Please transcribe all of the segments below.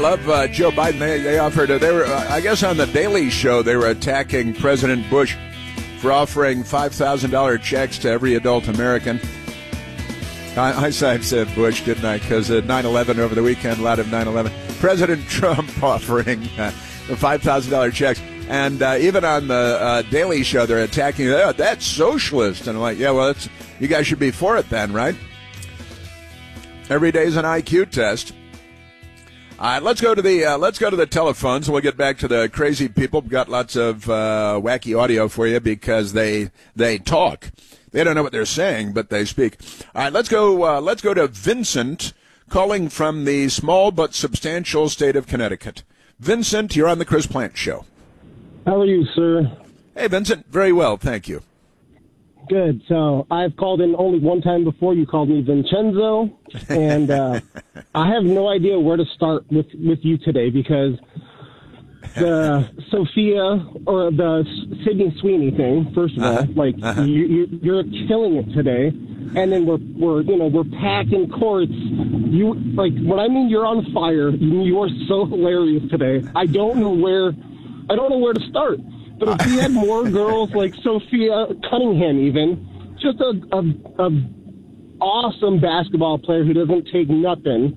Love Joe Biden. They offered, they were, I guess on the Daily Show, they were attacking President Bush for offering $5,000 checks to every adult American. I said Bush, didn't I? Because 9/11 over the weekend, a lot of 9/11. President Trump offering $5,000 checks. And even on the Daily Show, they're attacking, that's socialist. And I'm like, yeah, well, you guys should be for it then, right? Every day's an IQ test. All right, let's go to the telephones. We'll get back to the crazy people. We've got lots of wacky audio for you because they talk. They don't know what they're saying, but they speak. All right, let's go to Vincent calling from the small but substantial state of Connecticut. Vincent, you're on the Chris Plante Show. How are you, sir? Hey, Vincent. Very well, thank you. Good. So I've called in only one time before. You called me Vincenzo, and I have no idea where to start with you today because the Sophia or the Sydney Sweeney thing. First of all, you're killing it today, and then we're packing courts. You when I mean you're on fire. You are so hilarious today. I don't know where to start. But if we had more girls like Sophia Cunningham, even just a awesome basketball player who doesn't take nothing,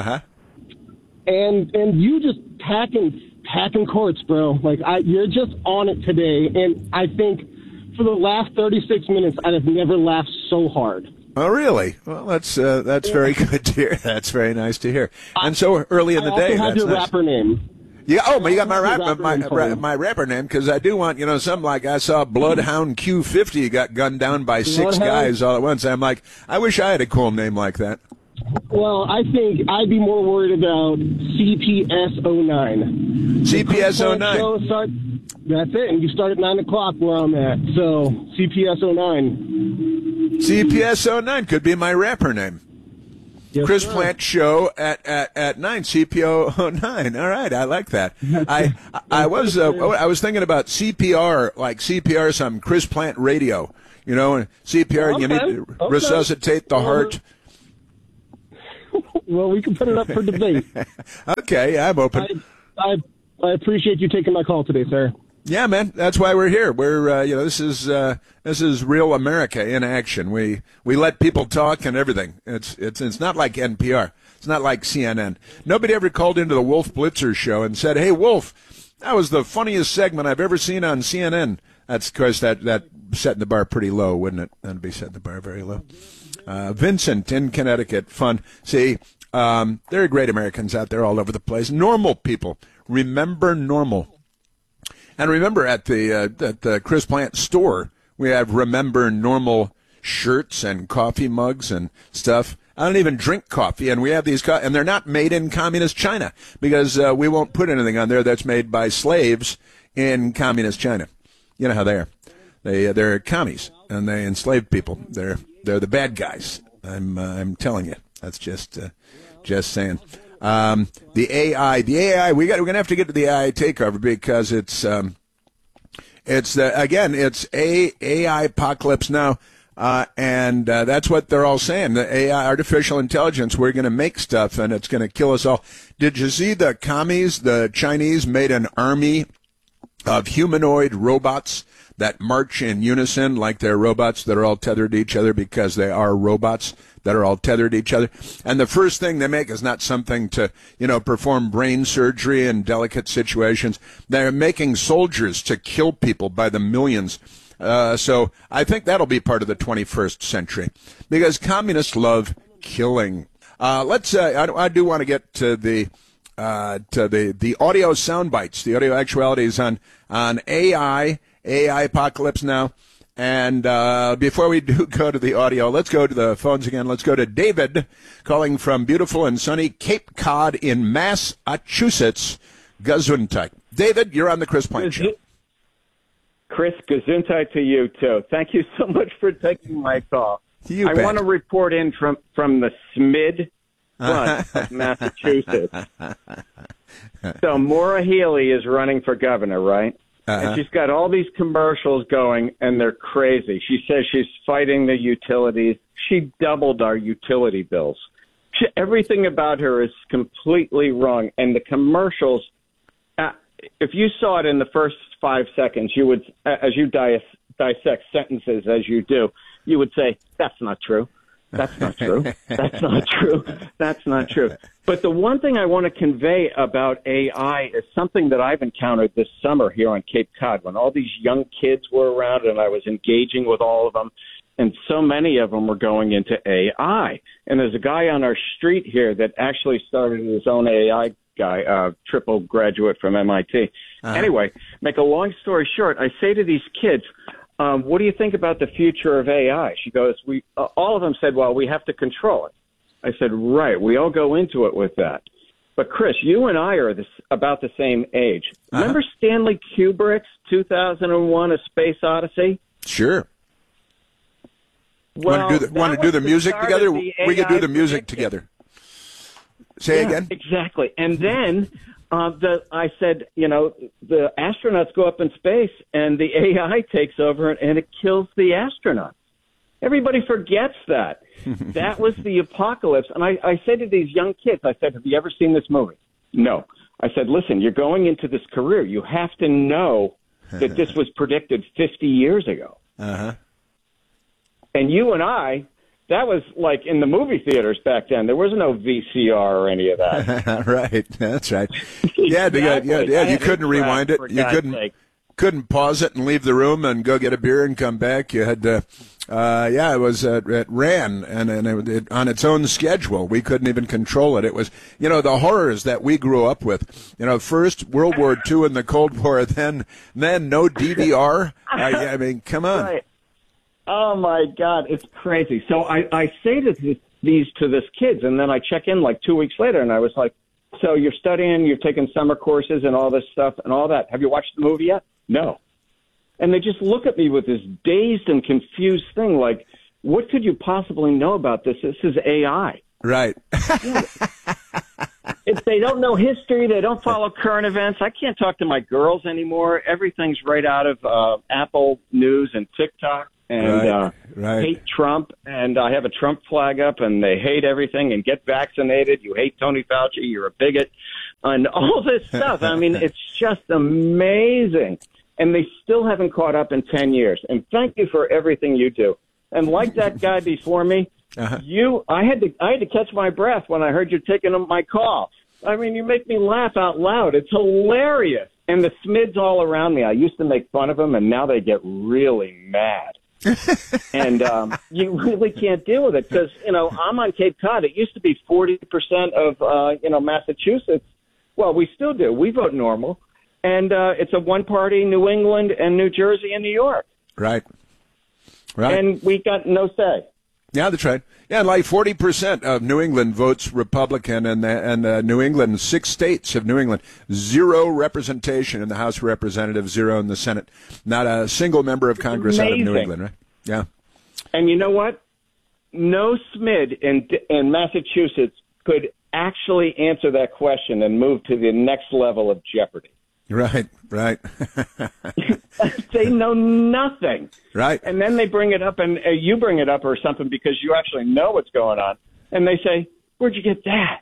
and you just packing courts, bro. You're just on it today, and I think for the last 36 minutes, I have never laughed so hard. Oh, really? Well, that's very good to hear. That's very nice to hear. And so early in the day, I also have your rapper name. Yeah. Oh, but you got my rapper name because I do want something like I saw Bloodhound Q50 got gunned down by six guys all at once. I'm like, I wish I had a cool name like that. Well, I think I'd be more worried about CPS09. CPS09. That's it, and you start at 9 o'clock where I'm at. So CPS09. CPS09 could be my rapper name. Yes, Chris Plante Show at 9, CPO09. All right, I like that. I was thinking about CPR, like CPR, some Chris Plante radio, and CPR, you need to resuscitate the heart. Well, we can put it up for debate. Okay, I'm open. I appreciate you taking my call today, sir. Yeah, man, that's why we're here. We're this is real America in action. We let people talk and everything. It's not like NPR. It's not like CNN. Nobody ever called into the Wolf Blitzer show and said, "Hey, Wolf, that was the funniest segment I've ever seen on CNN." That's because that setting the bar pretty low, wouldn't it? That'd be setting the bar very low. Vincent in Connecticut, fun. See, there are great Americans out there all over the place. Normal people. Remember normal. And remember, at the Chris Plante store, we have Remember Normal shirts and coffee mugs and stuff. I don't even drink coffee, and we have these, and they're not made in communist China because we won't put anything on there that's made by slaves in communist China. You know how they are. They're commies, and they enslave people. They're the bad guys. I'm telling you. That's just saying. The AI, we're going to have to get to the AI takeover because it's AI apocalypse now, and that's what they're all saying. The AI, artificial intelligence, we're going to make stuff and it's going to kill us all. Did you see the commies, the Chinese made an army of humanoid robots that march in unison like they're robots that are all tethered to each other because they are robots that are all tethered to each other. And the first thing they make is not something to, perform brain surgery in delicate situations. They're making soldiers to kill people by the millions. So I think that'll be part of the 21st century because communists love killing. I do want to get to the audio sound bites, the audio actualities on AI apocalypse now. And before we do go to the audio, let's go to the phones again. Let's go to David calling from beautiful and sunny Cape Cod in Massachusetts, Gesundheit. David, you're on the Chris Plante Show. Chris, Gesundheit to you, too. Thank you so much for taking my call. I want to report in from the SMID front of Massachusetts. So Maura Healey is running for governor, right? And she's got all these commercials going, and they're crazy. She says she's fighting the utilities. She doubled our utility bills. Everything about her is completely wrong. And the commercials, if you saw it in the first 5 seconds, you would, as you dissect sentences as you do, you would say, that's not true. That's not true. That's not true. That's not true. But the one thing I want to convey about AI is something that I've encountered this summer here on Cape Cod when all these young kids were around and I was engaging with all of them. And so many of them were going into AI. And there's a guy on our street here that actually started his own AI guy, triple graduate from MIT. Anyway, make a long story short, I say to these kids, what do you think about the future of AI? She goes, all of them said, well, we have to control it. I said, right, we all go into it with that. But, Chris, you and I are about the same age. Remember Stanley Kubrick's 2001: A Space Odyssey? Sure. Well, want to do the music together? We could do the music together. Say again? Exactly. And then I said, the astronauts go up in space and the AI takes over and it kills the astronauts. Everybody forgets that. That was the apocalypse. And I said to these young kids, I said, have you ever seen this movie? No. I said, listen, you're going into this career. You have to know that this was predicted 50 years ago. And you and I, that was like in the movie theaters back then. There was no VCR or any of that. Right. That's right. Yeah, you couldn't rewind it. You couldn't pause it and leave the room and go get a beer and come back. You had to, it ran and it on its own schedule. We couldn't even control it. It was, the horrors that we grew up with. First World War II and the Cold War, then no DVR. I mean, come on. Right. Oh, my God, it's crazy. So I say these to this kids, and then I check in like 2 weeks later, and I was like, so you're studying, you're taking summer courses and all this stuff and all that. Have you watched the movie yet? No. And they just look at me with this dazed and confused thing like, what could you possibly know about this? This is AI. Right. If they don't know history, they don't follow current events. I can't talk to my girls anymore. Everything's right out of Apple News and TikTok. And hate Trump, and I have a Trump flag up, and they hate everything, and get vaccinated. You hate Tony Fauci, you're a bigot, and all this stuff. I mean, it's just amazing. And they still haven't caught up in 10 years. And thank you for everything you do. And like that guy before me, I had to catch my breath when I heard you taking my call. I mean, you make me laugh out loud. It's hilarious. And the Smids all around me, I used to make fun of them, and now they get really mad. And you really can't deal with it because, I'm on Cape Cod. It used to be 40% of, Massachusetts. Well, we still do. We vote normal. And it's a one-party New England and New Jersey and New York. Right. And we got no say. Yeah, that's right. Yeah, like 40% of New England votes Republican, and New England, 6 states of New England, 0 representation in the House of Representatives, 0 in the Senate. Not a single member of Congress out of New England, right? Yeah. And you know what? No SMID in Massachusetts could actually answer that question and move to the next level of jeopardy. Right. They know nothing. Right. And then they bring it up, and you bring it up or something because you actually know what's going on. And they say, where'd you get that?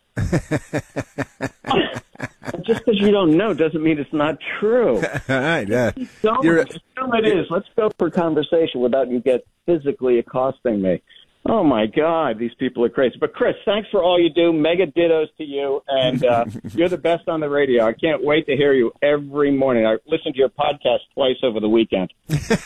Just because you don't know doesn't mean it's not true. Right, yeah. Assume it is. Let's go for conversation without you get physically accosting me. Oh, my God, these people are crazy. But, Chris, thanks for all you do. Mega dittos to you, and you're the best on the radio. I can't wait to hear you every morning. I listened to your podcast twice over the weekend.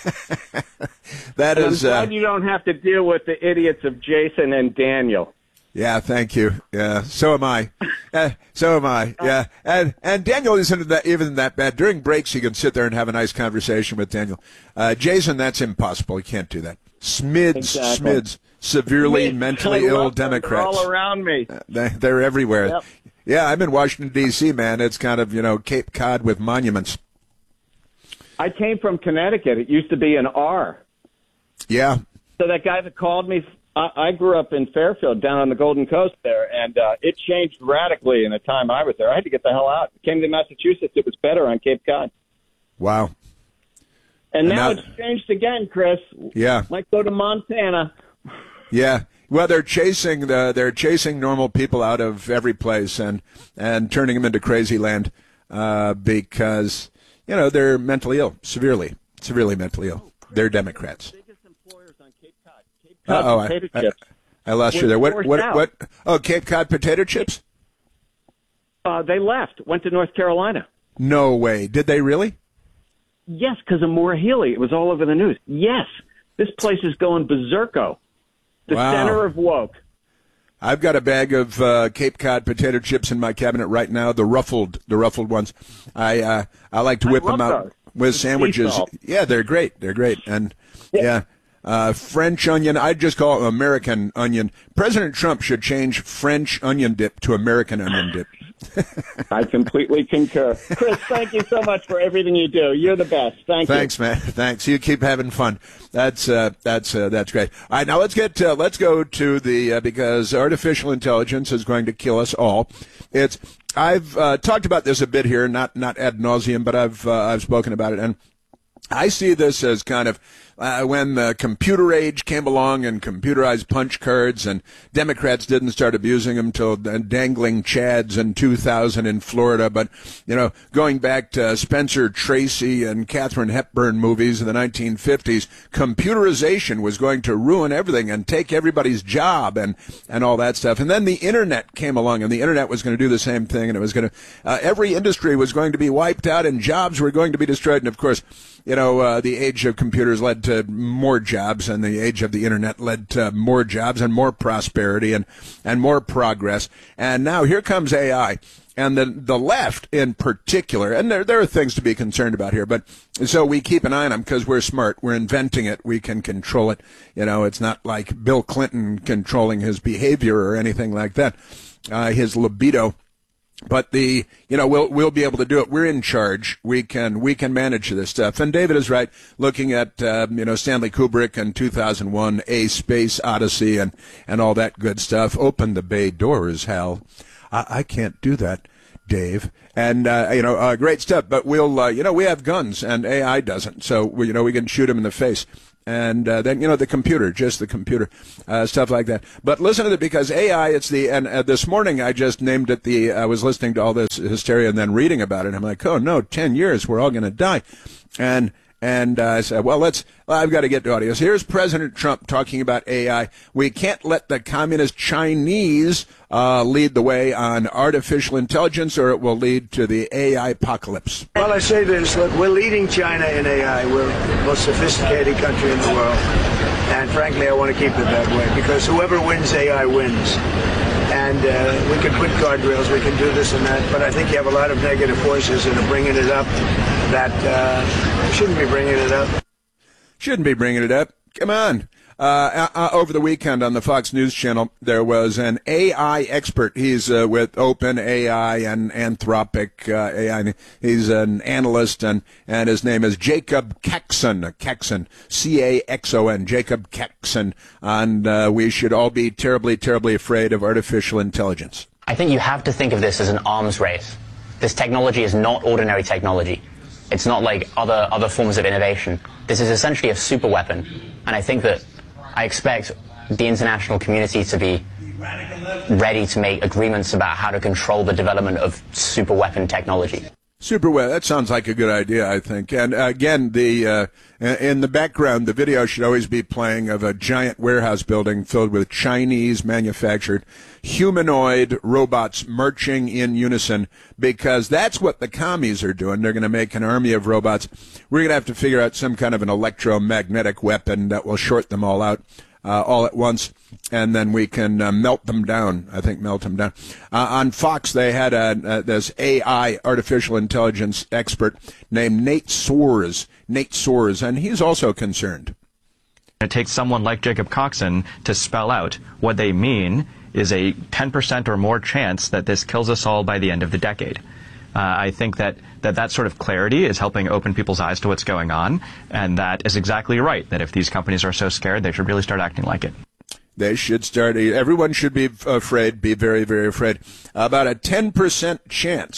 I'm glad you don't have to deal with the idiots of Jason and Daniel. Yeah, thank you. Yeah, so am I. Yeah, and Daniel isn't even that bad. During breaks, you can sit there and have a nice conversation with Daniel. Jason, that's impossible. You can't do that. Smids. Severely mentally ill Democrats. They're all around me. They're everywhere. Yep. Yeah, I'm in Washington, D.C., man. It's kind of, Cape Cod with monuments. I came from Connecticut. It used to be an R. Yeah. So that guy that called me, I grew up in Fairfield down on the Golden Coast there, and it changed radically in the time I was there. I had to get the hell out. Came to Massachusetts. It was better on Cape Cod. Wow. And now it's changed again, Chris. Yeah. Might go to Montana. Yeah. Well, they're chasing normal people out of every place and turning them into crazy land because they're mentally ill, severely mentally ill. They're Democrats. Biggest employers on Cape Cod. Potato chips. I lost you there. What? Oh, Cape Cod potato chips? They left, went to North Carolina. No way. Did they really? Yes, because of Maura Healey. It was all over the news. Yes, this place is going berserko. The center of woke. I've got a bag of Cape Cod potato chips in my cabinet right now. The ruffled ones. I like to whip them out with sandwiches. Yeah, they're great. And French onion. I'd just call it American onion. President Trump should change French onion dip to American onion dip. I completely concur. Chris, thank you so much for everything you do. You're the best. Thanks, man. Thanks. You keep having fun. That's great. All right, now let's go to the because artificial intelligence is going to kill us all. I've talked about this a bit here, not ad nauseum, but I've spoken about it, and I see this as kind of when the computer age came along and computerized punch cards, and Democrats didn't start abusing them till dangling chads in 2000 in Florida. But, going back to Spencer Tracy and Katharine Hepburn movies in the 1950s, computerization was going to ruin everything and take everybody's job and all that stuff. And then the Internet came along, and the Internet was going to do the same thing, and it was going to every industry was going to be wiped out, and jobs were going to be destroyed. And, of course, the age of computers led to more jobs, and the age of the Internet led to more jobs and more prosperity and more progress. And now here comes AI. And the left in particular, and there are things to be concerned about here, but so we keep an eye on them because we're smart. We're inventing it. We can control it. It's not like Bill Clinton controlling his behavior or anything like that, his libido. But we'll be able to do it. We're in charge. We can manage this stuff. And David is right. Looking at Stanley Kubrick and 2001: A Space Odyssey and all that good stuff. Open the bay doors, Hal. I can't do that, Dave. And great stuff. But we'll we have guns and AI doesn't. So we can shoot him in the face. And then, the computer, just the computer, stuff like that. But listen to it, because AI, this morning I just named it I was listening to all this hysteria and then reading about it. And I'm like, oh no, 10 years, we're all going to die. And I said, well, I've got to get to audio. So here's President Trump talking about AI. We can't let the communist Chinese lead the way on artificial intelligence, or it will lead to the AI apocalypse. Well, I say this, look, we're leading China in AI. We're the most sophisticated country in the world. And frankly, I want to keep it that way, because whoever wins AI wins. And we can put guardrails, we can do this and that, but I think you have a lot of negative forces that are bringing it up that shouldn't be bringing it up. Shouldn't be bringing it up. Come on. Over the weekend on the Fox News Channel, there was an AI expert. He's with OpenAI and Anthropic AI. He's an analyst, and his name is Jacob Caxon, C-A-X-O-N, Jacob Caxon. And we should all be terribly, terribly afraid of artificial intelligence. I think you have to think of this as an arms race. This technology is not ordinary technology. It's not like other forms of innovation. This is essentially a super weapon. And I expect the international community to be ready to make agreements about how to control the development of super weapon technology. That sounds like a good idea, I think. And again, in the background, the video should always be playing of a giant warehouse building filled with Chinese manufactured humanoid robots marching in unison, because that's what the commies are doing. They're going to make an army of robots. We're going to have to figure out some kind of an electromagnetic weapon that will short them all out all at once, and then we can melt them down. On Fox, they had this AI, artificial intelligence expert named Nate Soares, and he's also concerned. It takes someone like Jacob Caxon to spell out what they mean is a 10% or more chance that this kills us all by the end of the decade. I think that sort of clarity is helping open people's eyes to what's going on, and that is exactly right, that if these companies are so scared, they should really start acting like it. They should start. Everyone should be afraid, be very, very afraid. About a 10% chance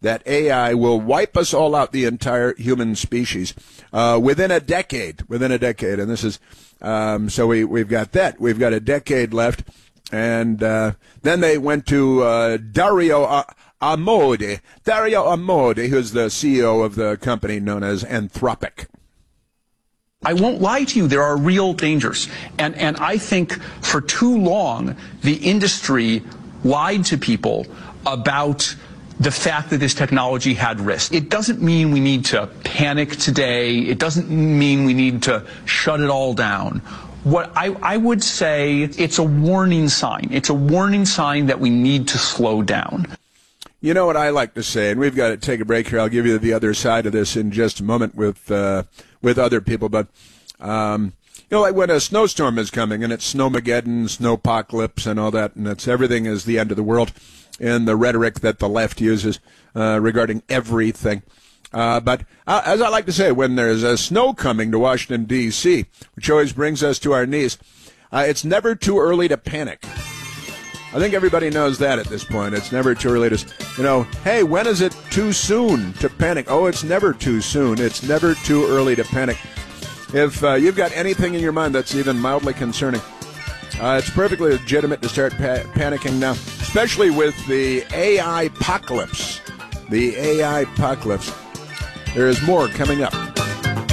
that AI will wipe us all out, the entire human species, within a decade. And this is, so we've got that. We've got a decade left. And then they went to Dario Amodei, who's the CEO of the company known as Anthropic. I won't lie to you, there are real dangers. And I think for too long, the industry lied to people about the fact that this technology had risk. It doesn't mean we need to panic today. It doesn't mean we need to shut it all down. What I would say, it's a warning sign. It's a warning sign that we need to slow down. You know what I like to say, and we've got to take a break here. I'll give you the other side of this in just a moment with other people. But, like when a snowstorm is coming and it's snowmageddon, snowpocalypse and all that, and it's everything is the end of the world in the rhetoric that the left uses regarding everything. But as I like to say, when there's a snow coming to Washington, D.C., which always brings us to our knees, it's never too early to panic. I think everybody knows that at this point. It's never too early to, hey, when is it too soon to panic? Oh, it's never too soon. It's never too early to panic. If you've got anything in your mind that's even mildly concerning, it's perfectly legitimate to start panicking now, especially with the AI apocalypse. The AI apocalypse. There is more coming up.